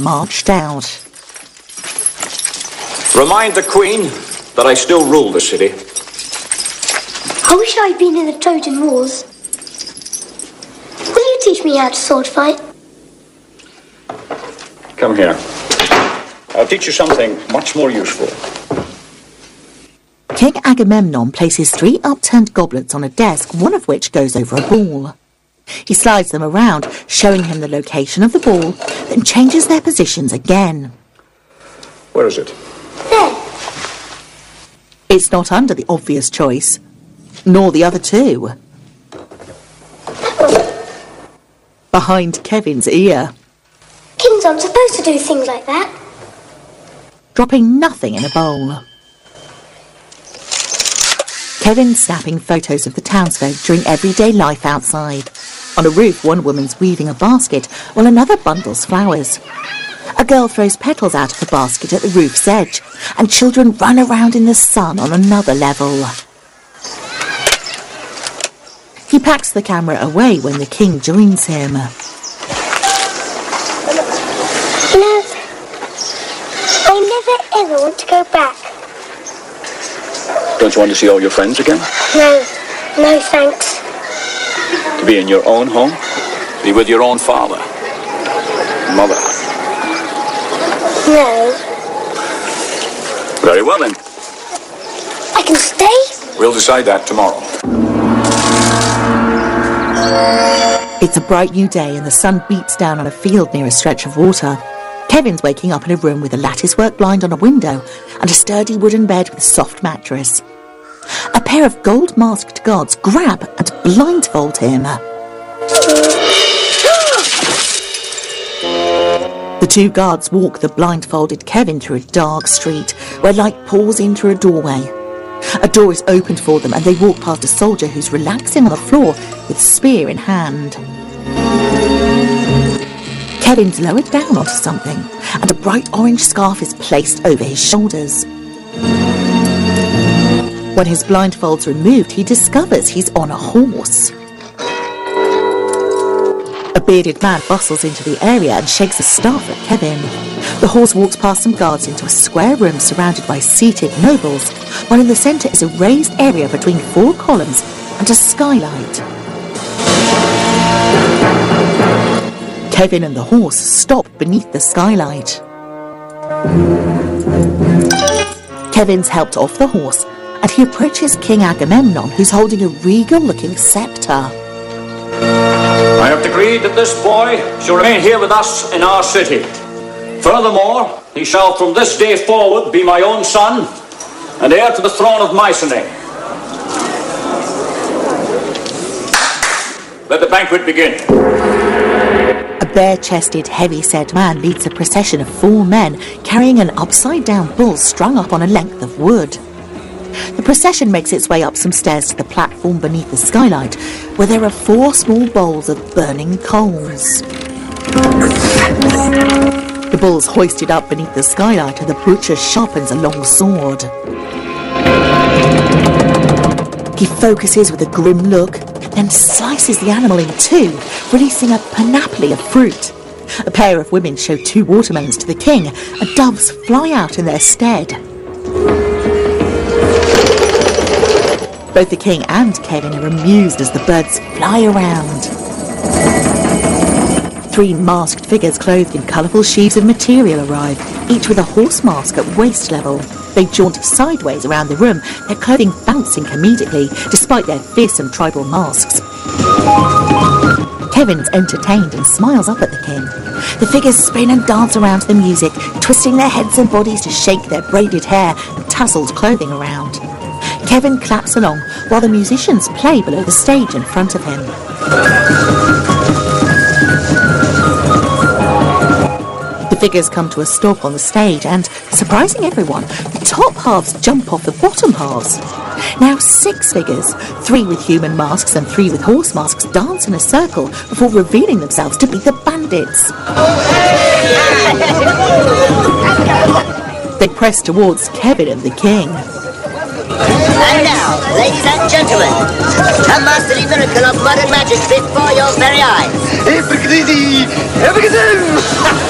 marched out. Remind the Queen that I still rule the city. I wish I'd been in the Trojan Wars. Will you teach me how to sword fight? Come here. I'll teach you something much more useful. King Agamemnon places 3 upturned goblets on a desk, one of which goes over a ball. He slides them around, showing him the location of the ball, then changes their positions again. Where is it? There. It's not under the obvious choice, nor the other 2. Behind Kevin's ear. Kings aren't supposed to do things like that. Dropping nothing in a bowl. Kevin's snapping photos of the townsfolk during everyday life outside. On a roof, one woman's weaving a basket, while another bundles flowers. A girl throws petals out of the basket at the roof's edge, and children run around in the sun on another level. He packs the camera away when the king joins him. You know, I never ever want to go back. Don't you want to see all your friends again? No thanks. To be in your own home? Be with your own father? Mother? No. Very well then. I can stay? We'll decide that tomorrow. It's a bright new day and the sun beats down on a field near a stretch of water. Kevin's waking up in a room with a latticework blind on a window and a sturdy wooden bed with a soft mattress. A pair of gold-masked guards grab and blindfold him. The 2 guards walk the blindfolded Kevin through a dark street where light pours in through a doorway. A door is opened for them and they walk past a soldier who's relaxing on the floor with spear in hand. Kevin's lowered down onto something and a bright orange scarf is placed over his shoulders. When his blindfold's removed, he discovers he's on a horse. A bearded man bustles into the area and shakes a staff at Kevin. The horse walks past some guards into a square room surrounded by seated nobles, while in the centre is a raised area between 4 columns and a skylight. Kevin and the horse stop beneath the skylight. Kevin's helped off the horse, and he approaches King Agamemnon, who's holding a regal-looking sceptre. I have decreed that this boy shall remain here with us in our city. Furthermore, he shall from this day forward be my own son and heir to the throne of Mycenae. Let the banquet begin. A bare-chested, heavy-set man leads a procession of 4 men carrying an upside-down bull strung up on a length of wood. The procession makes its way up some stairs to the platform beneath the skylight, where there are 4 small bowls of burning coals. The bull's hoisted up beneath the skylight and the butcher sharpens a long sword. He focuses with a grim look, then slices the animal in 2, releasing a panoply of fruit. A pair of women show 2 watermelons to the king, and doves fly out in their stead. Both the king and Kevin are amused as the birds fly around. 3 masked figures clothed in colourful sheaves of material arrive, each with a horse mask at waist level. They jaunt sideways around the room, their clothing bouncing comedically, despite their fearsome tribal masks. Kevin's entertained and smiles up at the king. The figures spin and dance around to the music, twisting their heads and bodies to shake their braided hair and tousled clothing around. Kevin claps along while the musicians play below the stage in front of him. The figures come to a stop on the stage and, surprising everyone, the top halves jump off the bottom halves. Now 6 figures, 3 with human masks and 3 with horse masks, dance in a circle before revealing themselves to be the bandits. They press towards Kevin and the king. And now, ladies and gentlemen, a masterly miracle of modern magic before your very eyes.